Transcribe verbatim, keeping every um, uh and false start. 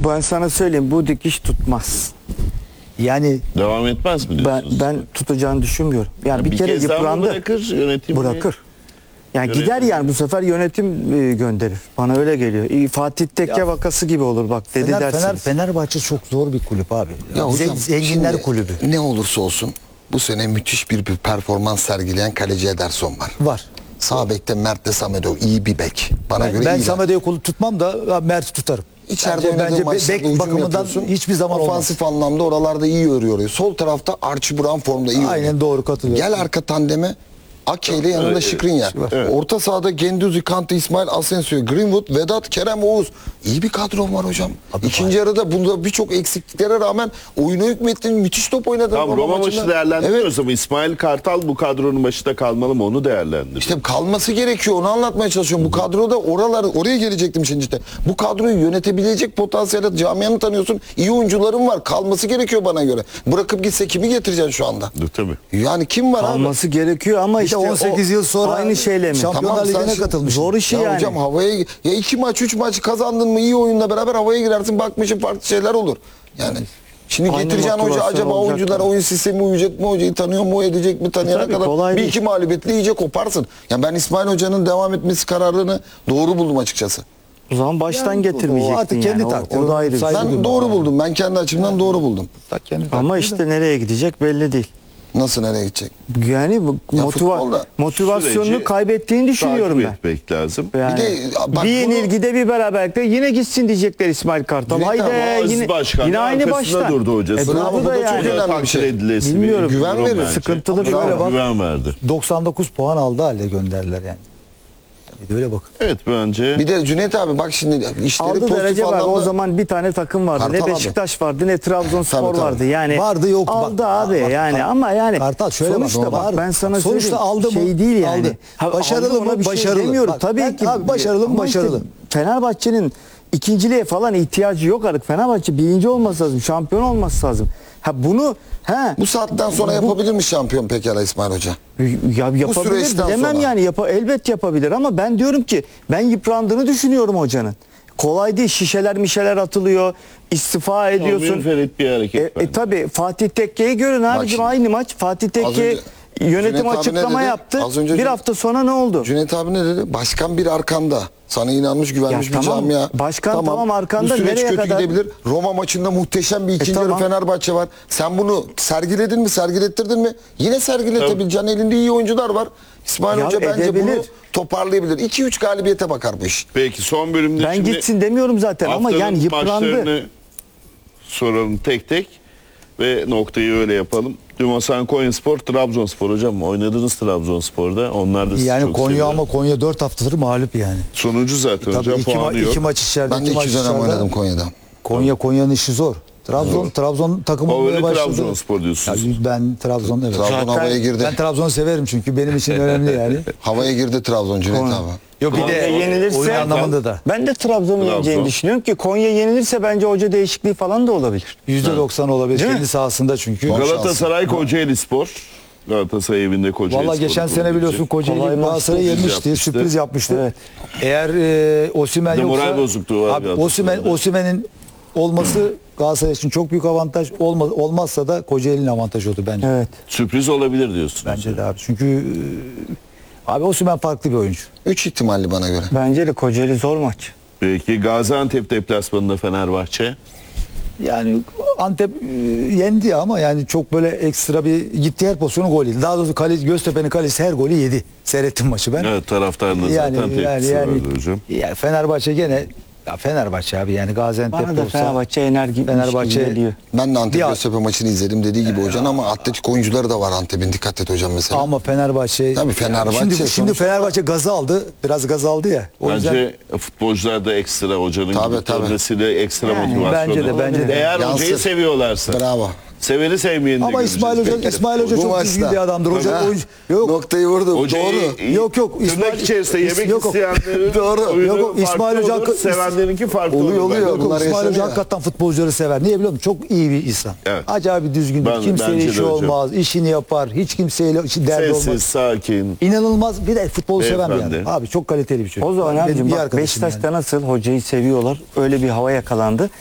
Ben sana söyleyeyim, bu dikiş tutmaz. Yani Devam etmez mi ben diyorsunuz? ben tutacağını düşünmüyorum. Yani bir, bir kere kez daha mı yıprandı. bırakır yönetim? Bırakır. Yani Yönetim. gider yani, bu sefer yönetim e, gönderir. Bana öyle geliyor. İyi, Fatih Tekke Ya, vakası gibi olur bak, dedi Fener, dersiniz. Fener, Fenerbahçe çok zor bir kulüp abi. Ya Ze- hocam, Zenginler şimdi kulübü. Ne olursa olsun bu sene müthiş bir, bir performans sergileyen kaleci Ederson var. Var. Sağ bekte Mert de Samedo iyi bir bek. Bana Ben, göre ben iyi. Samedo'yu kolu tutmam da Mert'i tutarım. İçeride bence, oynadığı bence maçlarda bek hücum bakımından yapıyorsun. hiçbir zaman olmaz. Ofansif anlamda oralarda iyi örüyor. Sol tarafta Archie Brown formda iyi Aynen oynuyor. doğru, katılıyorum. Gel arka tandeme Ake ile yanında Evet, Skriniar. evet. Orta sahada Genduzi, Kante, İsmail Asensio, Greenwood, Vedat, Kerem, Oğuz. İyi bir kadron var hocam. Abi İkinci yarıda bunda birçok eksikliklere rağmen oyuna hükmettin, müthiş top oynadın. Tamam, Roma maçı maçında. değerlendiriyoruz ama İsmail Kartal bu kadronun başında kalmalı mı, onu değerlendir. İşte kalması gerekiyor, onu anlatmaya çalışıyorum. Bu kadroda oralar, oraya gelecektim şimdi işte. Bu kadroyu yönetebilecek potansiyelde camianı tanıyorsun. İyi oyuncuların var. Kalması gerekiyor bana göre. Bırakıp gitse kimi getireceksin şu anda? Tabii. Yani kim var abi? Kalması gerekiyor ama Bir de işte on sekiz o yıl sonra aynı şeyle mi? Şampiyonlar Tamam, sen Ligi'ne şimdi- katılmış. Zor işi Ya yani. hocam havaya ya iki maç üç maç kazandın mı iyi oyunla beraber havaya girersin, bakmışsın farklı şeyler olur. Yani şimdi Aynı getireceğin hoca motivasyon acaba olacak oyuncular tabii. oyun sistemi uyacak mı, hocayı tanıyor mu, edecek mi, tanıyana Tabii, kadar kolay bir değil. iki mağlubiyetle iyice koparsın. Ya ben İsmail Hoca'nın devam etmesi kararını doğru buldum açıkçası. O zaman baştan Yani getirmeyecektin o artık kendi yani. O- takdiri, O, da ayrı bir saygı şey. Ben duyma. doğru buldum. Ben kendi açımdan doğru buldum. Tak kendi Ama takdiri de. işte nereye gidecek belli değil. Nasıl nereye gidecek? Yani bu Ya motiva- futbolda motivasyonunu süreci kaybettiğini düşünüyorum ben. Takip etmek lazım. Yani Bir de, bak bir bunu- yenilgide bir beraberlikte yine gitsin diyecekler İsmail Kartal. Cüneyt Haydi abi, Aziz yine, Başkan yine da aynı arkasında baştan. durdu hocası. E, Bravo, durdu bu da da çok yani. önemli. bir Takdir şey. edilesi bir Bilmiyorum. Güven durum verir. bence. Sıkıntılı bir Bravo, şey. Bak. güven verdi. doksan dokuz puan aldı hale gönderdiler yani. Bir de öyle bakın. Evet bence. Bir de Cüneyt abi bak şimdi işleri Aldı pozitif derece var. anlamda. O zaman bir tane takım vardı. Kartal ne abi. Beşiktaş vardı, ne Trabzonspor Tabii, tabii. vardı. Yani Vardı, yok. aldı Bak, abi bak, yani bak. ama yani Kartal şöyle bak, sonuçta bak, var. ben sana Sonuçta söyleyeyim, aldı mı? şey değil yani. Aldı. Ha, Başarılı aldı, ona mı? bir şey Başarılı. demiyorum. Bak, Tabii ben- ki. abi başarılı mı? Ama işte Başarılı. Fenerbahçe'nin ikinciliğe falan ihtiyacı yok artık. Fenerbahçe birinci olması lazım. Şampiyon olması lazım. Ha bunu ha Bu saatten sonra yapabilir mi şampiyon pekala İsmail Hoca? ya yapabilir süreçten demem sonra. yani yapa, elbet yapabilir ama ben diyorum ki ben yıprandığını düşünüyorum hocanın. Kolay değil, şişeler mişeler atılıyor, istifa ediyorsun. Münferit bir hareket E, bence. e tabi Fatih Tekke'yi görün abicim, şimdi, aynı maç. Fatih Tekke önce yönetim Cüneyt abi ne açıklama dedi? yaptı. Az önce bir Cüneyt- hafta sonra ne oldu? Cüneyt abi ne dedi? Başkan bir arkanda. Sana inanmış, güvenmiş Ya bir tamam, camia. başkan tamam arkanda, Bu süreç nereye kötü kadar? gidebilir. Roma maçında muhteşem bir ikinci E, yarı tamam. Fenerbahçe var. Sen bunu sergiledin mi, sergilettirdin mi? Yine sergiletebileceğin elinde iyi oyuncular var. İsmail Ya Hoca bence edebilir. bunu toparlayabilir. iki üç galibiyete bakar bu iş. Peki son bölümde Ben şimdi gitsin demiyorum zaten ama haftanın yani yıprandı. maçlarını soralım tek tek ve noktayı öyle yapalım. Dün Hasan Konyaspor, Trabzonspor hocam oynadınız Trabzonspor'da. Onlar da sizi Yani çok Konya seviyor. ama Konya dört haftadır mağlup yani. Sonucu zaten Tabii hocam iki, puanı ma- yok. iki maç içeride, Ben de iki maç iki dönem dışarıda. oynadım Konya'da. Konya Konya'nın işi zor. Trabzon Trabzon takımı Favori olmaya başladı. Trabzonspor diyorsunuz. Ya ben Trabzon evet. Trabzon Zaten havaya girdi. Ben Trabzon'u severim çünkü benim için önemli yani. Havaya girdi Trabzon Cüneyt abi. Yok bir Konya de yenilirse oyun anlamında da. ben de Trabzon'un Trabzon. yeneceğini düşünüyorum ki Konya yenilirse bence hoca değişikliği falan da olabilir. yüzde doksan olabilir. Değil mi? Kendi sahasında çünkü. Doğru. Galatasaray Kocaeli Spor. Galatasaray evinde Kocaeli Valla Spor'u geçen sene konuşacak. biliyorsun Kocaeli Kolay maç, Galatasaray'ı sürpriz yenmişti, yapmıştı. sürpriz yapmıştı. Evet. Eğer e, Osimhen Bir de yoksa moral bozukluğu var abi, Galatasaray'da. Osimhen Osimhen'in olması Galatasaray için çok büyük avantaj. Olmaz, olmazsa da Kocaeli'nin avantajı oldu bence. Evet. Sürpriz olabilir diyorsunuz. Bence de abi. Çünkü e, abi Osimhen farklı bir oyuncu. üç ihtimalli bana göre. Bence de Kocaeli zor maç. Peki Gaziantep deplasmanında Fenerbahçe. Yani Antep e, yendi ama yani çok böyle ekstra bir gitti, her pozisyonu gol yedi. Daha doğrusu kaleci, Göztepe'nin kalecisi her golü yedi. Seyrettim maçı ben. Evet, taraftarın da yani, zaten yani, tepkisi yani, vardı hocam. yani Fenerbahçe gene ya Fenerbahçe abi yani Gaziantep Bana da olsa Fenerbahçe enerji Fenerbahçe- geliyor. Ben de Antep Ya- Göztepe maçını izledim dediği gibi hocam ama atletik oyuncuları da var Antep'in. Dikkat et hocam mesela. ama Fenerbahçe Tabii Fenerbahçe şimdi, şimdi sonuçta- Fenerbahçe gazı aldı. Biraz gaz aldı ya. O yüzden Bence futbolcular da ekstra hocanın Tabii, gitmesiyle ekstra Yani motivasyonu. bence de, bence de. Eğer hocayı Yansır. seviyorlarsa. Bravo. Seveni sevmeyeni de ama göreceğiz. İsmail Hoca Peki. İsmail Hoca Bu çok maçta. düzgün bir adamdır. Hoca Ha, oyuncu yok. Noktayı vurdum. Hocayı Doğru. Yok, yok, Tırnak İsmail- içerisinde yemek yok, yok. isteyenlerin Doğru. oyunu Yok, yok, İsmail farklı Hoca- olur, sevenlerinki farklı Oluyor, olur. oluyor. bence. Yok, yok, Bunlar İsmail Hoca yaşanıyor. hakikaten futbolcuları sever. Niye biliyor musun? Çok iyi bir insan. Evet. Acayip bir düzgündür. Ben- Kimseyle bence de işi hocam. olmaz. İşini yapar. Hiç kimseyle işi derdi Sessiz, olmaz. sakin. İnanılmaz bir de futbolu seven bir Beyefendi. adam. Abi çok kaliteli bir çocuk. O zaman Benim abicim bir bak arkadaşım Beşiktaş'ta yani. nasıl hocayı seviyorlar, öyle bir hava yakalandı.